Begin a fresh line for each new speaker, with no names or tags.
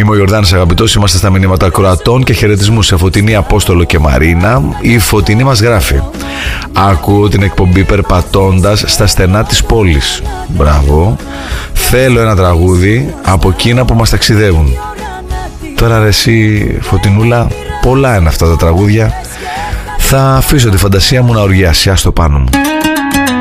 Είμαι ο Ιορδάνης αγαπητός, είμαστε στα μηνύματα Κροατών και χαιρετισμού σε Φωτεινή, Απόστολο και Μαρίνα. Η Φωτεινή μας γράφει: ακούω την εκπομπή περπατώντας στα στενά της πόλης. Μπράβο. Θέλω ένα τραγούδι από εκείνα που μας ταξιδεύουν. Τώρα ρε εσύ Φωτεινούλα, πολλά είναι αυτά τα τραγούδια. Θα αφήσω τη φαντασία μου να οργιάσει, άστο πάνω μου.